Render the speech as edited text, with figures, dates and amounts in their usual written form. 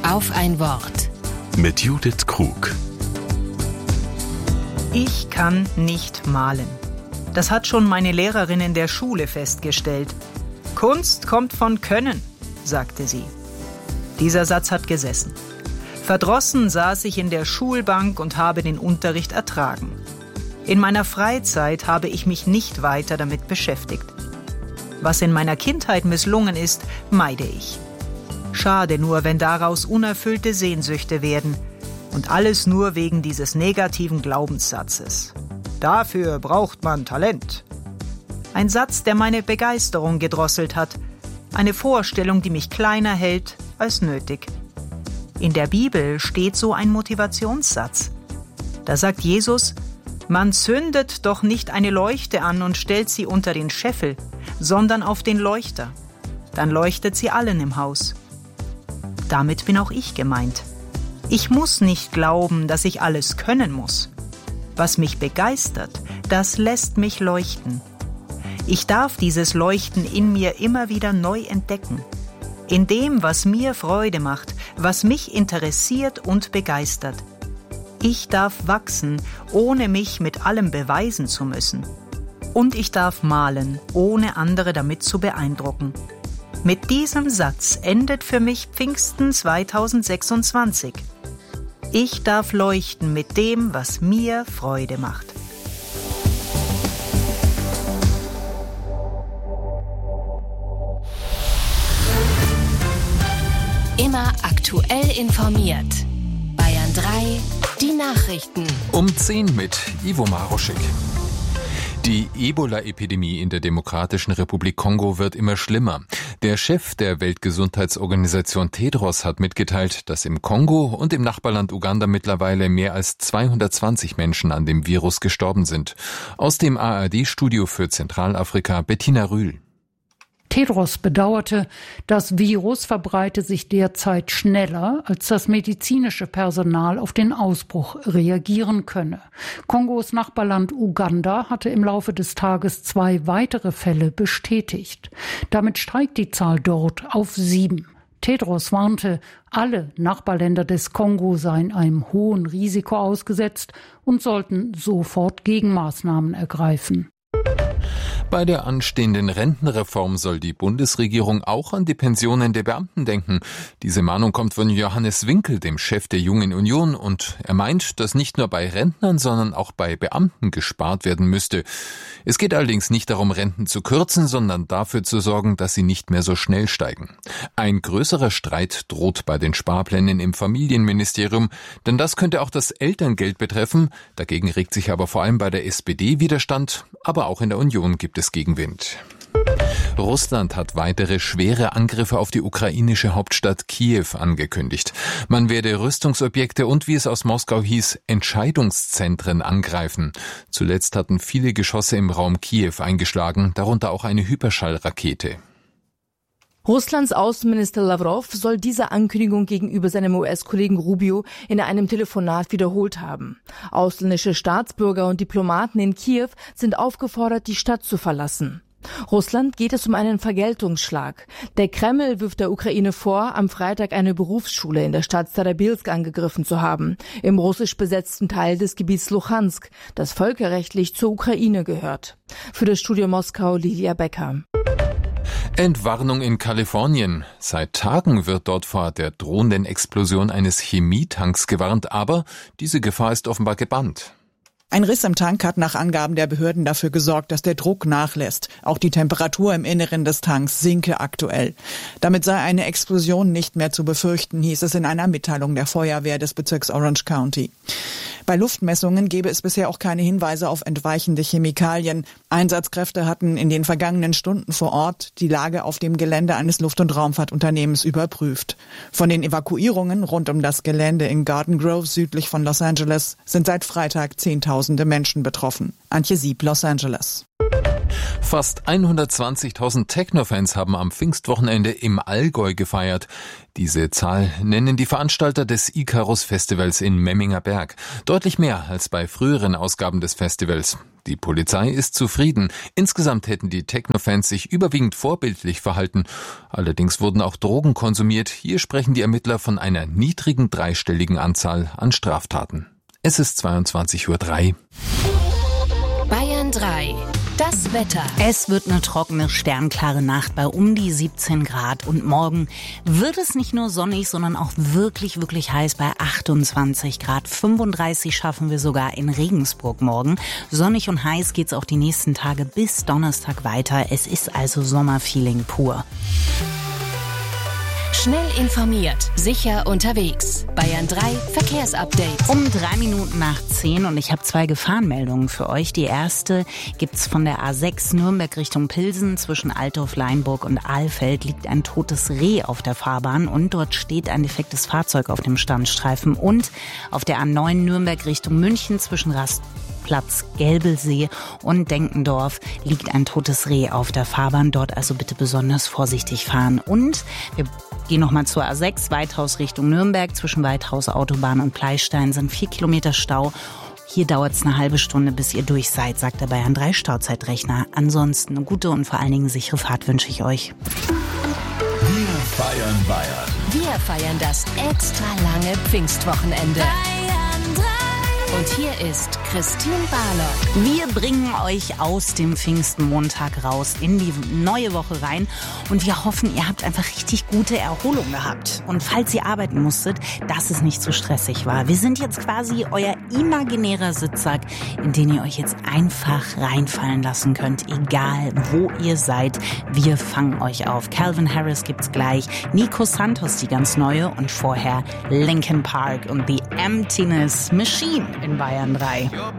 Auf ein Wort. Mit Judith Krug. Ich kann nicht malen. Das hat schon meine Lehrerin in der Schule festgestellt. Kunst kommt von Können, sagte sie. Dieser Satz hat gesessen. Verdrossen saß ich in der Schulbank und habe den Unterricht ertragen. In meiner Freizeit habe ich mich nicht weiter damit beschäftigt. Was in meiner Kindheit misslungen ist, meide ich. Schade nur, wenn daraus unerfüllte Sehnsüchte werden. Und alles nur wegen dieses negativen Glaubenssatzes. Dafür braucht man Talent. Ein Satz, der meine Begeisterung gedrosselt hat. Eine Vorstellung, die mich kleiner hält als nötig. In der Bibel steht so ein Motivationssatz. Da sagt Jesus: Man zündet doch nicht eine Leuchte an und stellt sie unter den Scheffel, sondern auf den Leuchter. Dann leuchtet sie allen im Haus. Damit bin auch ich gemeint. Ich muss nicht glauben, dass ich alles können muss. Was mich begeistert, das lässt mich leuchten. Ich darf dieses Leuchten in mir immer wieder neu entdecken. In dem, was mir Freude macht, was mich interessiert und begeistert. Ich darf wachsen, ohne mich mit allem beweisen zu müssen. Und ich darf malen, ohne andere damit zu beeindrucken. Mit diesem Satz endet für mich Pfingsten 2026. Ich darf leuchten mit dem, was mir Freude macht. Immer aktuell informiert. Bayern 3, die Nachrichten. Um 10 mit Ivo Maruschik. Die Ebola-Epidemie in der Demokratischen Republik Kongo wird immer schlimmer. Der Chef der Weltgesundheitsorganisation Tedros hat mitgeteilt, dass im Kongo und im Nachbarland Uganda mittlerweile mehr als 220 Menschen an dem Virus gestorben sind. Aus dem ARD-Studio für Zentralafrika Bettina Rühl. Tedros bedauerte, das Virus verbreite sich derzeit schneller, als das medizinische Personal auf den Ausbruch reagieren könne. Kongos Nachbarland Uganda hatte im Laufe des Tages 2 weitere Fälle bestätigt. Damit steigt die Zahl dort auf 7. Tedros warnte, alle Nachbarländer des Kongo seien einem hohen Risiko ausgesetzt und sollten sofort Gegenmaßnahmen ergreifen. Bei der anstehenden Rentenreform soll die Bundesregierung auch an die Pensionen der Beamten denken. Diese Mahnung kommt von Johannes Winkel, dem Chef der Jungen Union, und er meint, dass nicht nur bei Rentnern, sondern auch bei Beamten gespart werden müsste. Es geht allerdings nicht darum, Renten zu kürzen, sondern dafür zu sorgen, dass sie nicht mehr so schnell steigen. Ein größerer Streit droht bei den Sparplänen im Familienministerium, denn das könnte auch das Elterngeld betreffen. Dagegen regt sich aber vor allem bei der SPD Widerstand, aber auch in der Union gibt es Gegenwind. Russland hat weitere schwere Angriffe auf die ukrainische Hauptstadt Kiew angekündigt. Man werde Rüstungsobjekte und, wie es aus Moskau hieß, Entscheidungszentren angreifen. Zuletzt hatten viele Geschosse im Raum Kiew eingeschlagen, darunter auch eine Hyperschallrakete. Russlands Außenminister Lavrov soll diese Ankündigung gegenüber seinem US-Kollegen Rubio in einem Telefonat wiederholt haben. Ausländische Staatsbürger und Diplomaten in Kiew sind aufgefordert, die Stadt zu verlassen. Russland geht es um einen Vergeltungsschlag. Der Kreml wirft der Ukraine vor, am Freitag eine Berufsschule in der Stadt Starobilsk angegriffen zu haben, im russisch besetzten Teil des Gebiets Luhansk, das völkerrechtlich zur Ukraine gehört. Für das Studio Moskau Lilia Becker. Entwarnung in Kalifornien. Seit Tagen wird dort vor der drohenden Explosion eines Chemietanks gewarnt, aber diese Gefahr ist offenbar gebannt. Ein Riss im Tank hat nach Angaben der Behörden dafür gesorgt, dass der Druck nachlässt. Auch die Temperatur im Inneren des Tanks sinke aktuell. Damit sei eine Explosion nicht mehr zu befürchten, hieß es in einer Mitteilung der Feuerwehr des Bezirks Orange County. Bei Luftmessungen gebe es bisher auch keine Hinweise auf entweichende Chemikalien. Einsatzkräfte hatten in den vergangenen Stunden vor Ort die Lage auf dem Gelände eines Luft- und Raumfahrtunternehmens überprüft. Von den Evakuierungen rund um das Gelände in Garden Grove südlich von Los Angeles sind seit Freitag Zehntausende Menschen betroffen. Antje Sieb, Los Angeles. Fast 120.000 Techno-Fans haben am Pfingstwochenende im Allgäu gefeiert. Diese Zahl nennen die Veranstalter des Icarus-Festivals in Memminger Berg. Deutlich mehr als bei früheren Ausgaben des Festivals. Die Polizei ist zufrieden. Insgesamt hätten die Techno-Fans sich überwiegend vorbildlich verhalten. Allerdings wurden auch Drogen konsumiert. Hier sprechen die Ermittler von einer niedrigen dreistelligen Anzahl an Straftaten. Es ist 22:03 Uhr. Bayern 3. Das Wetter. Es wird eine trockene, sternklare Nacht bei um die 17 Grad. Und morgen wird es nicht nur sonnig, sondern auch wirklich, wirklich heiß bei 28 Grad. 35 schaffen wir sogar in Regensburg morgen. Sonnig und heiß geht's auch die nächsten Tage bis Donnerstag weiter. Es ist also Sommerfeeling pur. Schnell informiert, sicher unterwegs. Bayern 3 Verkehrsupdate. Um 10:03 und ich habe 2 Gefahrenmeldungen für euch. Die erste gibt's von der A6 Nürnberg Richtung Pilsen. Zwischen Altdorf, Leinburg und Ahlfeld liegt ein totes Reh auf der Fahrbahn und dort steht ein defektes Fahrzeug auf dem Standstreifen. Und auf der A9 Nürnberg Richtung München zwischen Platz Gelbelsee und Denkendorf liegt ein totes Reh auf der Fahrbahn. Dort also bitte besonders vorsichtig fahren. Und wir gehen nochmal zur A6, Weithaus Richtung Nürnberg. Zwischen Weithaus Autobahn und Pleistein sind 4 Kilometer Stau. Hier dauert es eine halbe Stunde, bis ihr durch seid, sagt der Bayern 3 Stauzeitrechner. Ansonsten eine gute und vor allen Dingen sichere Fahrt wünsche ich euch. Wir feiern Bayern. Wir feiern das extra lange Pfingstwochenende. Bayern 3. Und hier ist Christine Barlock. Wir bringen euch aus dem Pfingstmontag raus in die neue Woche rein und wir hoffen, ihr habt einfach richtig gute Erholung gehabt. Und falls ihr arbeiten musstet, dass es nicht so stressig war. Wir sind jetzt quasi euer imaginärer Sitzsack, in den ihr euch jetzt einfach reinfallen lassen könnt, egal wo ihr seid. Wir fangen euch auf. Calvin Harris gibt's gleich, Nico Santos, die ganz neue und vorher Linkin Park und The Emptiness Machine in Bayern 3.